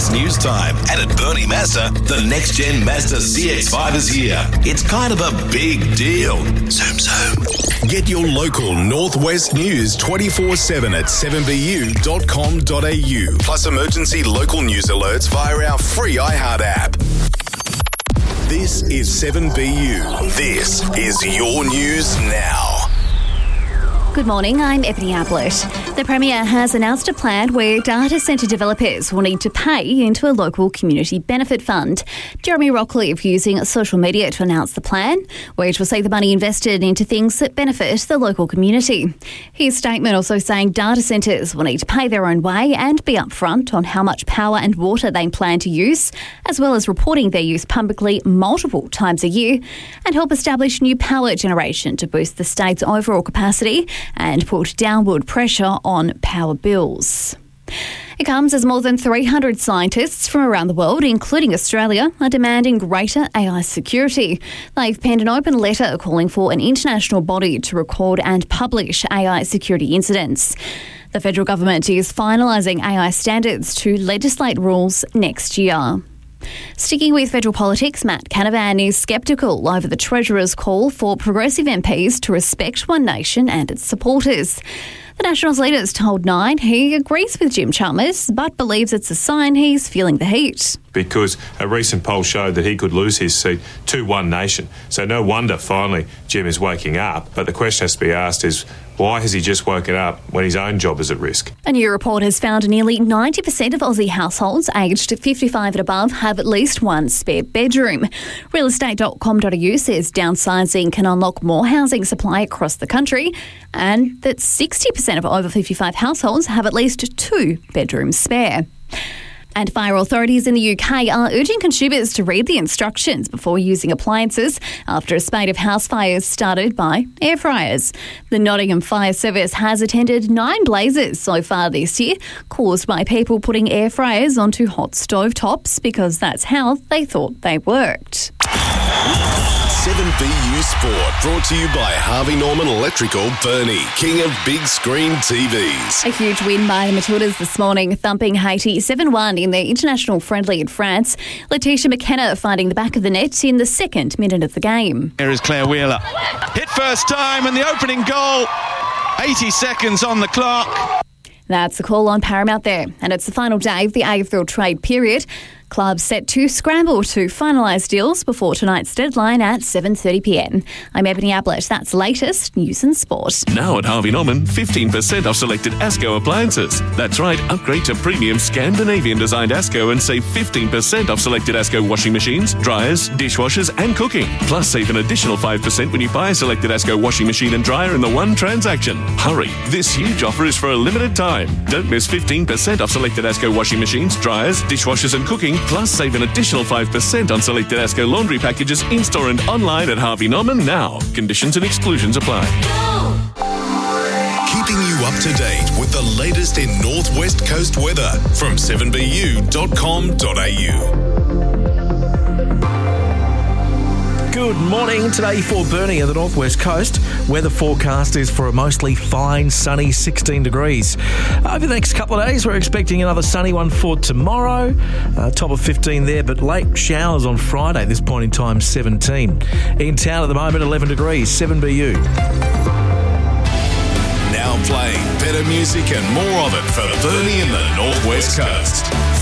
It's news time, and at Bernie Mazda, the next-gen Mazda CX-5 is here. It's kind of a big deal. Zoom, zoom. Get your local Northwest news 24/7 at 7bu.com.au. Plus emergency local news alerts via our free iHeart app. This is 7BU. This is your news now. Good morning, I'm Ebony Ablett. The Premier has announced a plan where data centre developers will need to pay into a local community benefit fund. Jeremy Rockcliffe using social media to announce the plan, which will see the money invested into things that benefit the local community. His statement also saying data centres will need to pay their own way and be upfront on how much power and water they plan to use, as well as reporting their use publicly multiple times a year, and help establish new power generation to boost the state's overall capacity and put downward pressure on power bills. It comes as more than 300 scientists from around the world, including Australia, are demanding greater AI security. They've penned an open letter calling for an international body to record and publish AI security incidents. The federal government is finalising AI standards to legislate rules next year. Sticking with federal politics, Matt Canavan is sceptical over the Treasurer's call for progressive MPs to respect One Nation and its supporters. The Nationals leader's told Nine he agrees with Jim Chalmers, but believes it's a sign he's feeling the heat. Because a recent poll showed that he could lose his seat to One Nation. So no wonder finally Jim is waking up. But the question has to be asked is, why has he just woken up when his own job is at risk? A new report has found nearly 90% of Aussie households aged 55 and above have at least one spare bedroom. Realestate.com.au says downsizing can unlock more housing supply across the country, and that 60% of over 55 households have at least two bedrooms spare. And fire authorities in the UK are urging consumers to read the instructions before using appliances after a spate of house fires started by air fryers. The Nottingham Fire Service has attended 9 blazes so far this year, caused by people putting air fryers onto hot stove tops because that's how they thought they worked. 7BU Sport, brought to you by Harvey Norman Electrical Bernie, king of big screen TVs. A huge win by the Matildas this morning, thumping Haiti 7-1 in their international friendly in France. Letitia McKenna finding the back of the net in the second minute of the game. Here is Claire Wheeler. Hit first time and the opening goal. 80 seconds on the clock. That's the call on Paramount there. And it's the final day of the AFL trade period. Clubs set to scramble to finalise deals before tonight's deadline at 7:30pm. I'm Ebony Ablett. That's latest news and sport. Now at Harvey Norman, 15% off selected ASCO appliances. That's right, upgrade to premium Scandinavian-designed ASCO and save 15% off selected ASCO washing machines, dryers, dishwashers and cooking. Plus, save an additional 5% when you buy a selected ASCO washing machine and dryer in the one transaction. Hurry, this huge offer is for a limited time. Don't miss 15% off selected ASCO washing machines, dryers, dishwashers and cooking. Plus, save an additional 5% on selected ASCO laundry packages in-store and online at Harvey Norman now. Conditions and exclusions apply. Keeping you up to date with the latest in Northwest Coast weather from 7bu.com.au. Good morning. Today for Bernie of the Northwest Coast. Weather forecast is for a mostly fine, sunny 16 degrees. Over the next couple of days, we're expecting another sunny one for tomorrow. Top of 15 there, but late showers on Friday. This point in time, 17. In town at the moment, 11 degrees, 7BU. Now playing better music and more of it for Bernie and the Northwest Coast.